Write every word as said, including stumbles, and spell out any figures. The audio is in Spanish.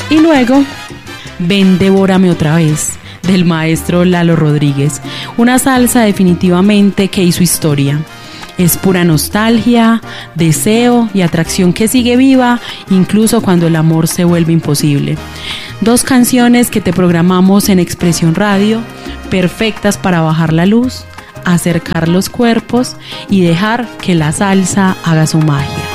Y luego, Ven, devórame otra vez, del maestro Lalo Rodríguez, una salsa definitivamente que hizo historia. Es pura nostalgia, deseo y atracción que sigue viva, incluso cuando el amor se vuelve imposible. Dos canciones que te programamos en Expresión Radio, perfectas para bajar la luz, acercar los cuerpos y dejar que la salsa haga su magia.